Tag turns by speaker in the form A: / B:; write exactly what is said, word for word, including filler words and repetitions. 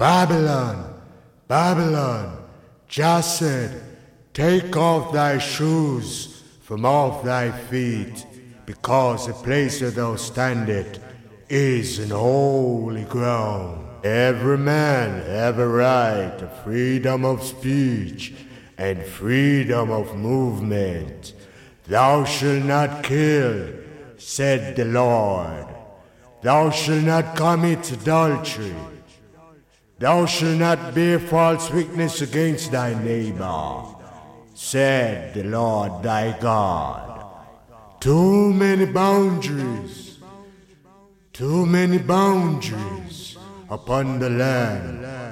A: Babylon, Babylon, Jah said, take off thy shoes from off thy feet, because the place where thou standest is an holy ground. Every man have a right to freedom of speech and freedom of movement. Thou shalt not kill, said the Lord. Thou shalt not commit adultery. Thou shalt not bear false witness against thy neighbor, said the Lord thy God. Too many boundaries, too many boundaries upon the land.